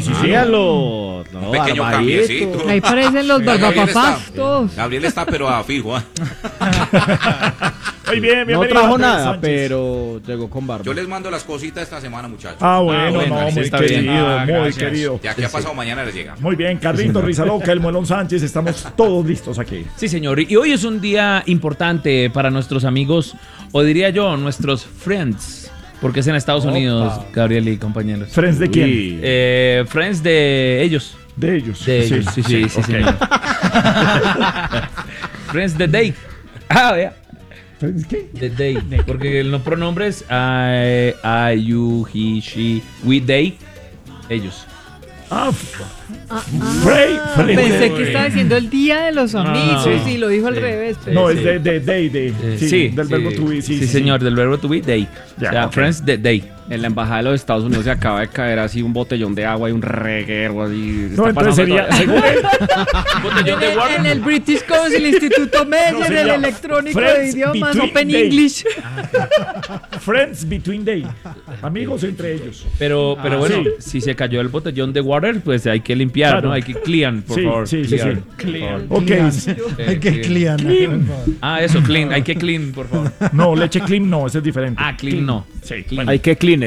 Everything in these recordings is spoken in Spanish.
sí, síganlo. No, un pequeño cambiecito. Ahí parecen los barbapapás todos. Gabriel está pero a fijo. Muy bien, bienvenido. No trajo nada, pero llegó con barba. Yo les mando las cositas esta semana, muchachos. Bueno, muy querido, muy querido. Ya que ha pasado mañana les llega. Muy bien, Carlito Rizaloca, el Muelón Sánchez, estamos todos listos aquí. Sí, señor. Y hoy es un día importante para nuestros amigos, o diría yo, nuestros friends. Porque es en Estados Unidos, Gabriel y compañeros. ¿Friends de quién? Friends de ellos. De ellos. De ellos, sí, señor. Friends the day. Vea. ¿Friends qué? The day. Porque los pronombres I, you, he, she, we, they. Ellos. Pensé que estaba diciendo el día de los amigos y lo dijo al revés. No, es de del verbo to be. Sí, señor, del verbo to be, day. Ya, o sea, friends the day. En la embajada de los Estados Unidos se acaba de caer así un botellón de agua y un reguero así. No, entonces sería, según él, Botellón de water. En el British Council, Instituto Meyer, el electrónico de idiomas, Open English. Friends between day. Amigos entre ellos. Pero bueno, si se cayó el botellón de water, pues hay que limpiar, Claro. ¿no? Hay que clean, por favor. Sí. Clean. Ok. Hay que clean. Eso, clean. Hay que clean, por favor. No, leche clean no, ese es diferente. Clean no. Sí, Clean. Hay que Kleenex.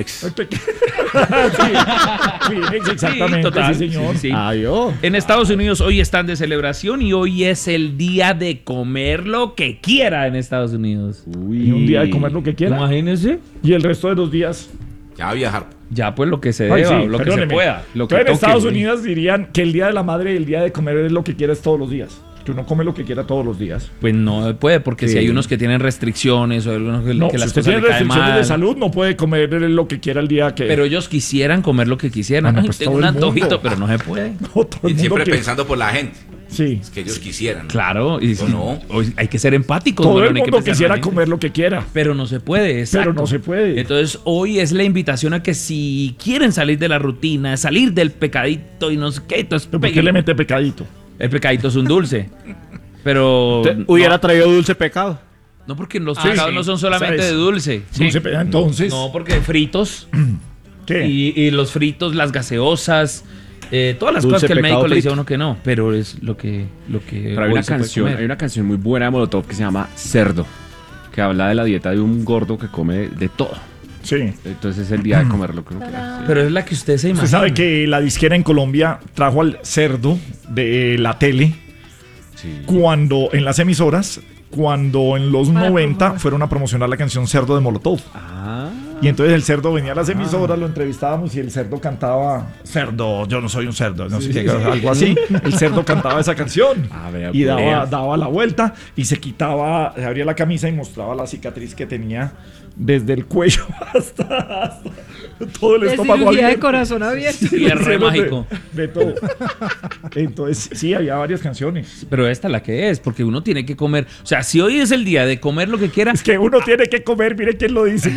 Kleenex, exactamente, total. sí, señor. Sí. Adiós. En Estados Unidos hoy están de celebración y hoy es el día de comer lo que quiera en Estados Unidos. Y un día de comer lo que quiera. Imagínense. Y el resto de los días. Ya viajar. Ya pues lo que se Ay, deba, sí, lo que se perdóneme. pueda. Lo que Entonces, en toque, Estados güey. Unidos dirían que el día de la madre y el día de comer es lo que quieres todos los días. Que uno come lo que quiera todos los días. Pues no puede, porque si hay unos que tienen restricciones o algunos que, No, que si las usted cosas tiene le caen restricciones de mal. salud, no puede comer lo que quiera el día que... Pero ellos quisieran comer lo que quisieran. Bueno, Ay, pues tengo todo un el mundo. antojito, pero no se puede. No, todo el Y mundo siempre quiere. pensando por la gente. Sí. Es que ellos quisieran. Claro, y ¿O no? hoy hay que ser empáticos. Todo bueno, el no hay que mundo pensar en quisiera la gente. comer lo que quiera. Pero no se puede, exacto. Pero no se puede. Entonces hoy es la invitación a que si quieren salir de la rutina, salir del pecadito y no sé qué, entonces ¿Pero por qué le mete pecadito? el pecadito es un dulce. Pero Hubiera traído dulce pecado. no, porque los pecados no son solamente ¿Sabes? de dulce. Dulce pe- Entonces, No, porque fritos ¿qué? y los fritos, las gaseosas, todas las Dulce cosas que el pecado médico le dice a frito. uno que no, pero es lo que Pero hoy se puede comer. hay una canción muy buena de Molotov que se llama Cerdo, que habla de la dieta de un gordo que come de todo. Sí. Entonces es el día de comer lo que uno quiera. Pero es la que usted se imagina. Usted sabe que la disquera en Colombia trajo al cerdo de la tele Sí. cuando en las emisoras, cuando en los Para 90 promover. fueron a promocionar la canción Cerdo de Molotov. Y entonces el cerdo venía a las emisoras, lo entrevistábamos y el cerdo cantaba Cerdo, yo no soy un cerdo, no sé qué, algo así. El cerdo cantaba esa canción Vea, y pues. daba la vuelta y se quitaba, se abría la camisa y mostraba la cicatriz que tenía desde el cuello hasta todo el De estómago cirugía de abierto. corazón abierto. Y es re mágico. De todo. Entonces, sí, había varias canciones. Pero esta es la que es, porque uno tiene que comer. O sea, si hoy es el día de comer lo que quiera, Es que uno tiene que comer, mire quién lo dice.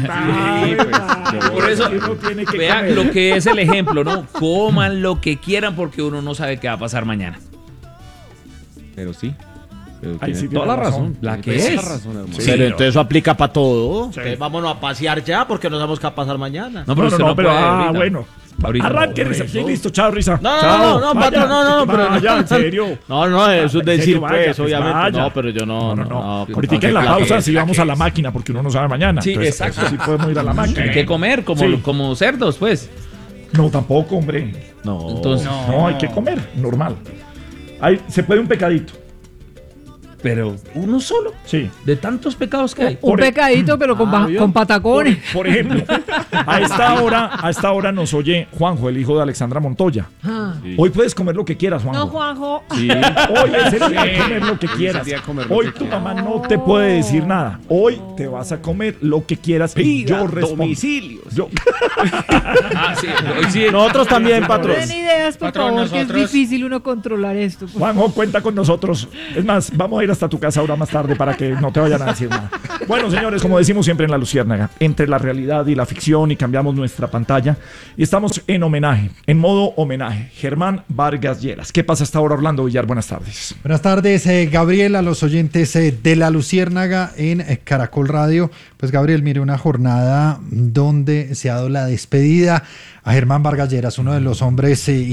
por eso, uno tiene que vea comer. lo que es el ejemplo, ¿no? Coman lo que quieran porque uno no sabe qué va a pasar mañana. Pero sí. Pero Ahí tiene sí toda tiene la razón. razón. La que Tiene es. toda la razón, hermano. Sí. Pero entonces eso aplica para todo. Sí. Entonces vámonos a pasear ya porque no sabemos qué va a pasar mañana. No, pero usted no pero puede ahorita. bueno. Ahorita Arranque, no, Risa. eso. Sí, listo, chao, Risa. No, Chao. no, Vaya. patrón, no, pero Vaya, en serio. No, eso es En decir, serio, vaya, pues, obviamente. vaya. No, pero yo no. Ahorita en la pausa sí vamos a la máquina porque uno no sabe mañana. Sí, Entonces, exacto. Sí podemos ir a la máquina. Hay que comer como, Sí. como cerdos, pues. No, tampoco, hombre. No. Entonces, No, hay que comer, normal. Se puede un pecadito. pero uno solo. Sí. De tantos pecados que hay. Un pecadito, pero con patacones. Por ejemplo, a esta hora nos oye Juanjo, el hijo de Alexandra Montoya. Ah. Hoy puedes comer lo que quieras, Juanjo. No, Juanjo. Sí. Hoy es el día de comer lo que Hoy es el quieras. día de comer lo Hoy que tu quieras. mamá no te puede decir nada. Hoy te vas a comer lo que quieras y yo respondo. domicilios. Yo, Ah, sí. Hoy sí. Nosotros también, patrón. Den ideas, por Patrón, favor, que es nosotros- difícil uno controlar esto. Juanjo, cuenta con nosotros. Es más, vamos a ir hasta tu casa ahora más tarde para que no te vayan a decir nada. Bueno, señores, como decimos siempre en La Luciérnaga, entre la realidad y la ficción, y cambiamos nuestra pantalla y estamos en homenaje, en modo homenaje. Germán Vargas Lleras. ¿Qué pasa hasta ahora, Orlando Villar? Buenas tardes. Buenas tardes, Gabriel, a los oyentes de La Luciérnaga en Caracol Radio. Pues Gabriel, mire, una jornada donde se ha dado la despedida a Germán Vargas Lleras, uno de los hombres